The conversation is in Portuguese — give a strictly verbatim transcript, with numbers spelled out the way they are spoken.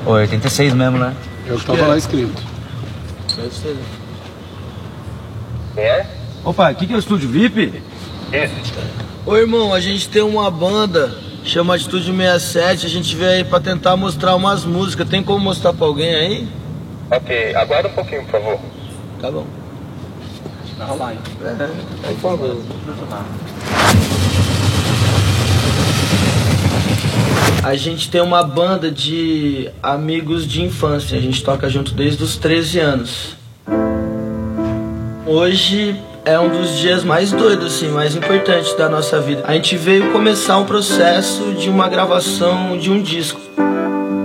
Ô, oitenta e seis mesmo, né? É o que tava lá escrito. Deve ser. É? Opa, o que, que é o estúdio V I P? Isso. Ô irmão, a gente tem uma banda, chama Atitude sessenta e sete, a gente veio aí pra tentar mostrar umas músicas. Tem como mostrar pra alguém aí? Ok, aguarda um pouquinho, por favor. Tá bom. Vai rolar, hein? É, por favor. A gente tem uma banda de amigos de infância, a gente toca junto desde os treze anos. Hoje é um dos dias mais doidos, assim, mais importantes da nossa vida. A gente veio começar um processo de uma gravação de um disco.